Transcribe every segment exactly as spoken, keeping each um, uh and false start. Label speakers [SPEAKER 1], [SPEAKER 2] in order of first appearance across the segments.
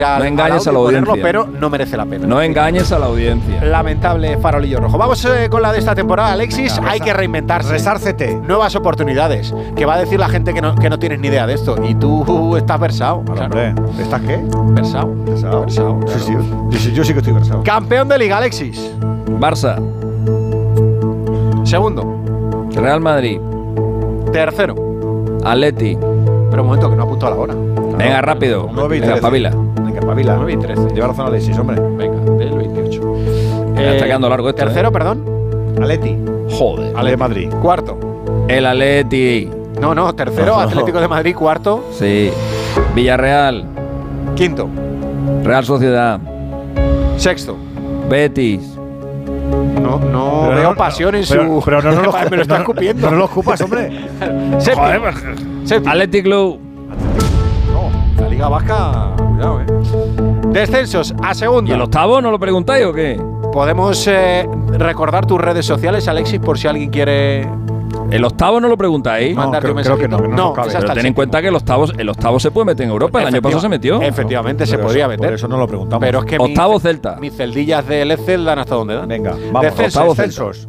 [SPEAKER 1] No engañes a la audiencia.
[SPEAKER 2] Pero no merece la pena.
[SPEAKER 1] No engañes a la audiencia.
[SPEAKER 2] Lamentable farolillo rojo. Vamos eh, con la de esta temporada, Alexis. Hay que reinventarse.
[SPEAKER 3] Resárcete.
[SPEAKER 2] Nuevas oportunidades. Que va a decir la gente que no, que no tienes ni idea de esto. Y tú estás versado.
[SPEAKER 3] Claro,
[SPEAKER 2] claro.
[SPEAKER 3] hombre, ¿estás qué?
[SPEAKER 2] Versado.
[SPEAKER 3] Versado.
[SPEAKER 2] Versado.
[SPEAKER 3] Sí,
[SPEAKER 2] Claro.
[SPEAKER 3] sí, sí, yo sí que estoy versado.
[SPEAKER 2] Campeón de Liga, Alexis.
[SPEAKER 1] Barça.
[SPEAKER 2] Segundo.
[SPEAKER 1] Real Madrid.
[SPEAKER 2] Tercero.
[SPEAKER 1] Atleti.
[SPEAKER 2] Pero un momento, que no apunto a la hora.
[SPEAKER 1] Venga, rápido.
[SPEAKER 3] nueve y
[SPEAKER 1] Venga,
[SPEAKER 3] trece.
[SPEAKER 1] espabila.
[SPEAKER 3] Venga, pavila.
[SPEAKER 2] nueve y trece.
[SPEAKER 3] Lleva razón Alexis, hombre.
[SPEAKER 2] Venga, del veintiocho.
[SPEAKER 1] Ya está quedando largo esto,
[SPEAKER 2] Tercero,
[SPEAKER 1] ¿eh?
[SPEAKER 2] perdón.
[SPEAKER 3] Atleti.
[SPEAKER 1] Joder.
[SPEAKER 3] Ale de Madrid.
[SPEAKER 2] Cuarto.
[SPEAKER 1] El Atleti.
[SPEAKER 2] No, no, tercero, Atlético de Madrid. Cuarto.
[SPEAKER 1] Sí. Villarreal.
[SPEAKER 2] Quinto.
[SPEAKER 1] Real Sociedad.
[SPEAKER 2] Sexto.
[SPEAKER 1] Betis.
[SPEAKER 2] No, no
[SPEAKER 3] Pero
[SPEAKER 2] veo
[SPEAKER 3] no-
[SPEAKER 2] pasión en
[SPEAKER 3] pero-
[SPEAKER 2] su.
[SPEAKER 3] Pero no, no, lo-
[SPEAKER 2] me lo está
[SPEAKER 3] no,
[SPEAKER 2] escupiendo.
[SPEAKER 3] No, no lo ocupas, hombre.
[SPEAKER 2] Séptimo.
[SPEAKER 3] Joder, pues,
[SPEAKER 2] Séptimo.
[SPEAKER 1] Athletic Club.
[SPEAKER 2] No, la Liga Vasca, cuidado, eh. Descensos a segunda.
[SPEAKER 1] ¿Y el octavo no lo preguntáis o qué?
[SPEAKER 2] Podemos eh, recordar tus redes sociales, Alexis, por si alguien quiere
[SPEAKER 1] El octavo no lo preguntáis.
[SPEAKER 3] No,
[SPEAKER 2] mandarte
[SPEAKER 3] creo-
[SPEAKER 2] un
[SPEAKER 3] creo que
[SPEAKER 2] mensajito.
[SPEAKER 3] no, que no nos cabe.
[SPEAKER 2] es hasta
[SPEAKER 1] Pero
[SPEAKER 2] el
[SPEAKER 1] ten en
[SPEAKER 2] séptimo.
[SPEAKER 1] cuenta que el octavo, el octavo se puede meter en Europa. El año pasado se metió.
[SPEAKER 2] Efectivamente, se
[SPEAKER 3] Por
[SPEAKER 2] podría
[SPEAKER 3] eso-
[SPEAKER 2] meter.
[SPEAKER 3] Por eso no lo preguntamos.
[SPEAKER 2] Pero es que
[SPEAKER 1] Octavo
[SPEAKER 2] mis,
[SPEAKER 1] Celta.
[SPEAKER 2] mis celdillas del Excel dan hasta donde dan.
[SPEAKER 3] Venga, vamos.
[SPEAKER 2] Descensos.
[SPEAKER 3] Octavo Celsos.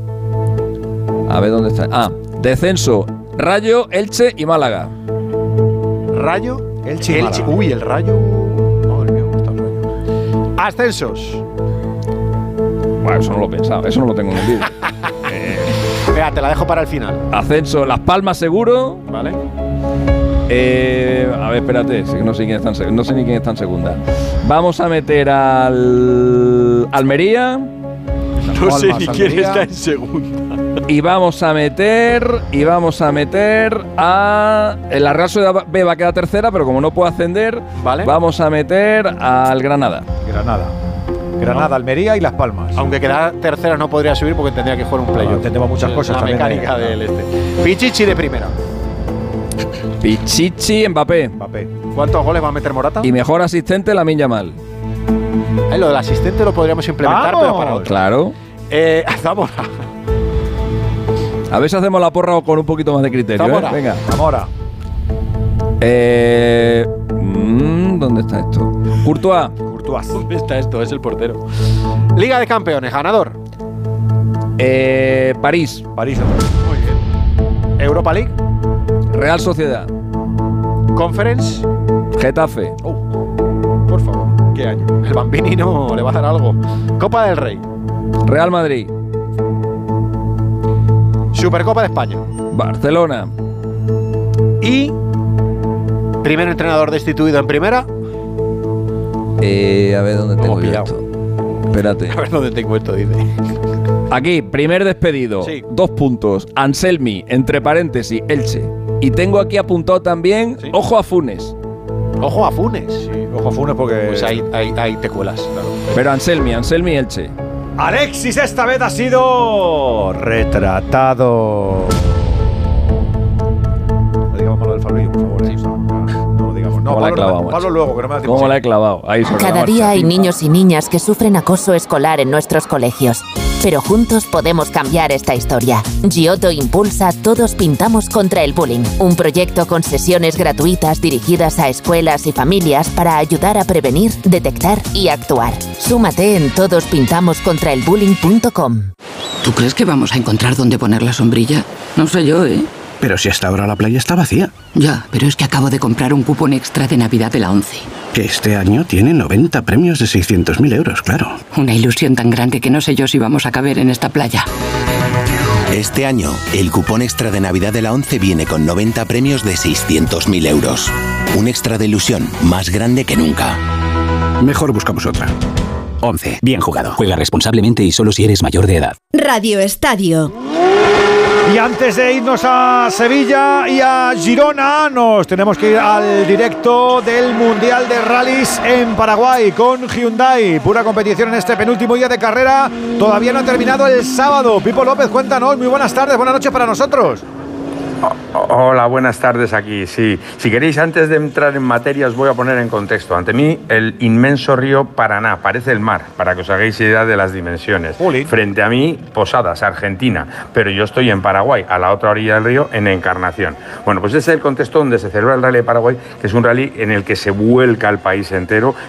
[SPEAKER 1] A ver dónde está. Ah, descenso. Rayo, Elche y Málaga.
[SPEAKER 2] Rayo,
[SPEAKER 3] Elche y Málaga.
[SPEAKER 2] Uy, el Rayo. Madre mía, cómo está el Rayo. Ascensos.
[SPEAKER 1] Bueno, eso no lo he pensado. Eso no lo tengo en el vídeo.
[SPEAKER 2] Venga, te la dejo para el final.
[SPEAKER 1] Ascenso, Las Palmas seguro.
[SPEAKER 2] ¿Vale?
[SPEAKER 1] Eh, a ver, espérate, es que no sé quién está en seg- no sé ni quién está en segunda. Vamos a meter al Almería
[SPEAKER 2] No sé ni quién está en segunda.
[SPEAKER 1] y vamos a meter y vamos a meter a la Real Sociedad B va a quedar tercera, pero como no puedo ascender,
[SPEAKER 2] ¿Vale?
[SPEAKER 1] vamos a meter al Granada.
[SPEAKER 3] Granada. Granada,
[SPEAKER 2] No.
[SPEAKER 3] Almería y Las Palmas.
[SPEAKER 2] Aunque quedara tercera no podría subir porque tendría que jugar un playoff.
[SPEAKER 3] Bueno, entendemos muchas
[SPEAKER 2] Es
[SPEAKER 3] cosas
[SPEAKER 2] la
[SPEAKER 3] también,
[SPEAKER 2] mecánica
[SPEAKER 3] eh.
[SPEAKER 2] del este. Pichichi de primera.
[SPEAKER 1] Pichichi, Mbappé
[SPEAKER 3] Mbappé.
[SPEAKER 2] ¿Cuántos goles va a meter Morata?
[SPEAKER 1] y mejor asistente Lamine Yamal.
[SPEAKER 2] Eh, lo del asistente lo podríamos implementar,
[SPEAKER 3] ¡Vamos!
[SPEAKER 2] pero para otro.
[SPEAKER 1] Claro.
[SPEAKER 2] Eh, Zamora.
[SPEAKER 1] A ver si hacemos la porra con un poquito más de criterio, ¿eh?
[SPEAKER 2] Zamora.
[SPEAKER 1] Venga.
[SPEAKER 3] Zamora.
[SPEAKER 1] Eh, mm, ¿Dónde está esto? Courtois.
[SPEAKER 3] Courtois.
[SPEAKER 2] ¿Dónde está esto? Es el portero. Liga de Campeones, ganador.
[SPEAKER 1] Eh, París.
[SPEAKER 3] París otra vez.
[SPEAKER 2] Muy bien. Europa League.
[SPEAKER 1] Real Sociedad.
[SPEAKER 2] Conference.
[SPEAKER 1] Getafe.
[SPEAKER 2] Oh, por favor, qué año. El Bambini no le va a dar algo. Copa del Rey.
[SPEAKER 1] Real Madrid.
[SPEAKER 2] Supercopa de España.
[SPEAKER 1] Barcelona.
[SPEAKER 2] Y primer entrenador destituido en primera.
[SPEAKER 1] Eh, a ver dónde tengo
[SPEAKER 2] Hemos
[SPEAKER 1] yo
[SPEAKER 2] pillado.
[SPEAKER 1] esto. Espérate.
[SPEAKER 2] A ver dónde tengo esto, dice.
[SPEAKER 1] Aquí, primer despedido.
[SPEAKER 2] Sí.
[SPEAKER 1] Dos puntos. Anselmi, entre paréntesis, Elche. Y tengo aquí apuntado también,
[SPEAKER 2] Sí.
[SPEAKER 1] ojo a Funes.
[SPEAKER 2] Ojo a Funes.
[SPEAKER 3] Sí, ojo a Funes porque.
[SPEAKER 2] Pues ahí, ahí, ahí te cuelas, claro.
[SPEAKER 1] Pero Anselmi, Anselmi, Elche.
[SPEAKER 3] Alexis esta vez ha sido retratado. No digamos malo del farolillo, por favor. ¿eh? No, no lo digamos. No,
[SPEAKER 1] ¿Cómo la he
[SPEAKER 3] Pablo,
[SPEAKER 1] clavado,
[SPEAKER 3] no,
[SPEAKER 1] macho?
[SPEAKER 3] Pablo luego, que no me da tiempo.
[SPEAKER 1] ¿Cómo
[SPEAKER 3] Sí.
[SPEAKER 1] la he clavado? Ahí sobre la
[SPEAKER 4] Cada
[SPEAKER 1] marcha.
[SPEAKER 4] día hay niños y niñas que sufren acoso escolar en nuestros colegios. Pero juntos podemos cambiar esta historia. Giotto impulsa Todos Pintamos contra el Bullying, un proyecto con sesiones gratuitas dirigidas a escuelas y familias para ayudar a prevenir, detectar y actuar. Súmate en todos pintamos contra el bullying punto com.
[SPEAKER 5] ¿Tú crees que vamos a encontrar dónde poner la sombrilla? No sé yo, ¿eh?
[SPEAKER 6] Pero si hasta ahora la playa está vacía.
[SPEAKER 5] Ya, pero es que acabo de comprar un cupón extra de Navidad de la ONCE.
[SPEAKER 6] Que este año tiene noventa premios de seiscientos mil euros, claro.
[SPEAKER 5] Una ilusión tan grande que no sé yo si vamos a caber en esta playa.
[SPEAKER 7] Este año, el cupón extra de Navidad de la ONCE viene con noventa premios de seiscientos mil euros. Un extra de ilusión más grande que nunca.
[SPEAKER 6] Mejor buscamos otra.
[SPEAKER 8] once. Bien jugado. Juega responsablemente y solo si eres mayor de edad.
[SPEAKER 9] Radio Estadio.
[SPEAKER 3] Y antes de irnos a Sevilla y a Girona, nos tenemos que ir al directo del Mundial de Rallys en Paraguay con Hyundai. Pura competición en este penúltimo día de carrera. Todavía no ha terminado el sábado. Pipo López, cuéntanos. Muy buenas tardes, buenas noches para nosotros.
[SPEAKER 10] Hola, buenas tardes aquí. Sí, si queréis, antes de entrar en materia, os voy a poner en contexto. Ante mí, el inmenso río Paraná, parece el mar, para que os hagáis idea de las dimensiones.
[SPEAKER 3] Jolín.
[SPEAKER 10] Frente a mí, Posadas, Argentina, pero yo estoy en Paraguay, a la otra orilla del río, en Encarnación. Bueno, pues ese es el contexto donde se celebra el Rally de Paraguay, que es un rally en el que se vuelca el país entero,